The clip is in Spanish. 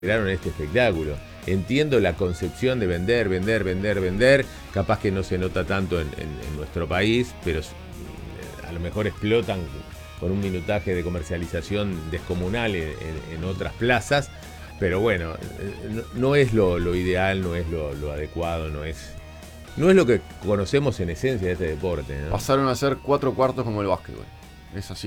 crearon este espectáculo. Entiendo la concepción de vender. Capaz que no se nota tanto en nuestro país, pero a lo mejor explotan con un minutaje de comercialización descomunal en otras plazas. Pero bueno, no es lo ideal, no es lo adecuado, no es lo que conocemos en esencia de este deporte, ¿no? Pasaron a ser 4 cuartos como el básquetbol. Es así.